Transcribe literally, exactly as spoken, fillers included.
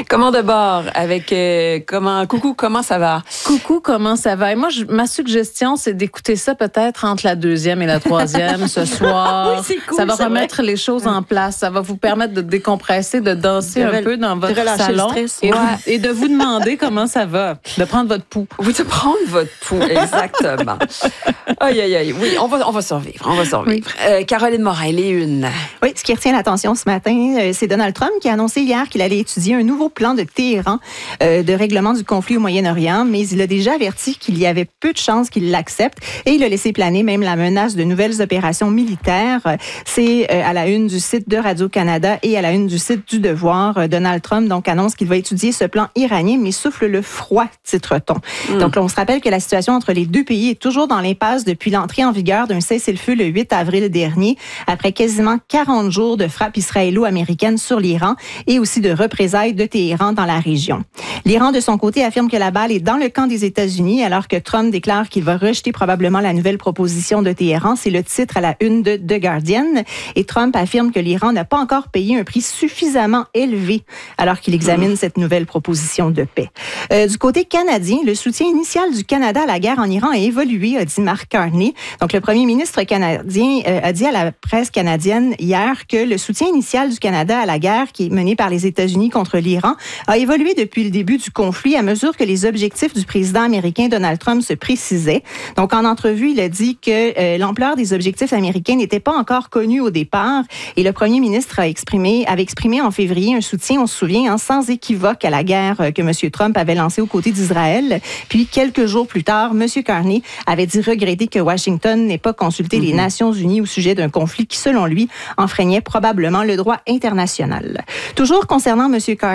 Comment de bord avec euh, comment coucou comment ça va? Coucou, comment ça va? Et moi, je, ma suggestion, c'est d'écouter ça peut-être entre la deuxième et la troisième ce soir. Oui, c'est cool, ça va c'est remettre vrai. les choses en place. Ça va vous permettre de décompresser, de danser De un rel- peu dans votre de relâcher salon le stress, et, ouais. vous- et de vous demander comment ça va, de prendre votre pouls. Oui, de prendre votre pouls, exactement. Aïe, aïe, aïe. Oui, on va, on va survivre, on va survivre. Oui. Euh, Caroline Morin, les une. Oui, ce qui retient l'attention ce matin, euh, c'est Donald Trump qui a annoncé hier qu'il allait étudier un nouveau plan de Téhéran euh, de règlement du conflit au Moyen-Orient, mais il a déjà averti qu'il y avait peu de chances qu'il l'accepte et il a laissé planer même la menace de nouvelles opérations militaires. C'est euh, à la une du site de Radio-Canada et à la une du site du Devoir. Euh, Donald Trump donc annonce qu'il va étudier ce plan iranien, mais souffle le froid, titre-t-on. Mm. Donc, on se rappelle que la situation entre les deux pays est toujours dans l'impasse depuis l'entrée en vigueur d'un cessez-le-feu le huit avril dernier, après quasiment quarante jours de frappes israélo-américaines sur l'Iran et aussi de représailles de Téhéran dans la région. L'Iran, de son côté, affirme que la balle est dans le camp des États-Unis, alors que Trump déclare qu'il va rejeter probablement la nouvelle proposition de Téhéran. C'est le titre à la une de The Guardian. Et Trump affirme que l'Iran n'a pas encore payé un prix suffisamment élevé alors qu'il examine mmh. cette nouvelle proposition de paix. Euh, du côté canadien, le soutien initial du Canada à la guerre en Iran a évolué, a dit Mark Carney. Donc, le premier ministre canadien euh, a dit à la presse canadienne hier que le soutien initial du Canada à la guerre qui est menée par les États-Unis contre l'Iran a évolué depuis le début du conflit à mesure que les objectifs du président américain Donald Trump se précisaient. Donc, en entrevue, il a dit que euh, l'ampleur des objectifs américains n'était pas encore connue au départ et le premier ministre a exprimé, avait exprimé en février un soutien, on se souvient, hein, sans équivoque à la guerre que M. Trump avait lancée aux côtés d'Israël. Puis, quelques jours plus tard, M. Carney avait dit regretter que Washington n'ait pas consulté mm-hmm. les Nations unies au sujet d'un conflit qui, selon lui, enfreignait probablement le droit international. Toujours concernant M. Carney,